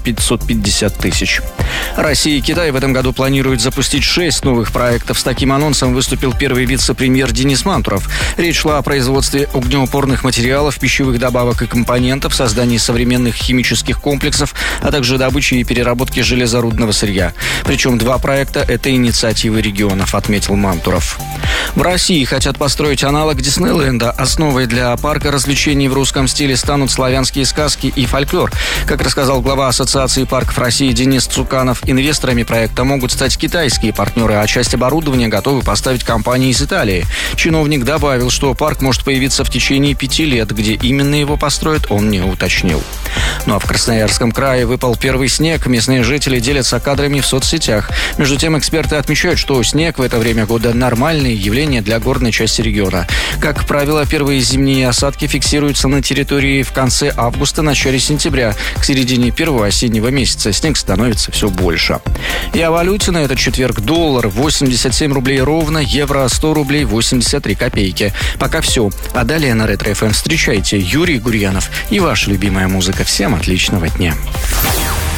550 тысяч. Россия и Китай в этом году планируют запустить 6 новых проектов. С таким анонсом выступил первый вице-премьер Денис Мантуров. Речь шла о производстве огнеупорных материалов, пищевых добавок и компонентов, создании современных химических комплексов, а также добыче и переработке железорудного сырья. Причем 2 проекта – это инициативы регионов, отметил Мантуров. В России хотят построить аналог Диснейленда. Основой для парка развлечений в русском стиле станут славянские сказки и фольклор. Как рассказал глава Ассоциации парков России Денис Цуканов, инвесторами проекта могут стать китайские партнеры, а часть оборудования готовы поставить компании из Италии. Чиновник добавил, что парк может появиться в течение 5 лет. Где именно его построят, он не уточнил. Ну а в Красноярском крае выпал первый снег. Местные жители делятся кадрами в соцсетях. Между тем, эксперты отмечают, что снег в это время года – нормальное явление для горной части региона. Как правило, первые зимние осадки фиксируются на территории в конце августа, начале сентября. К середине первого осеннего месяца снег становится все больше. И о валюте на этот четверг: доллар 87 рублей ровно, евро 100 рублей 83 копейки. Пока все. А далее на Ретро ФМ встречайте Юрий Гурьянов и ваша любимая музыка. Всем отличного дня.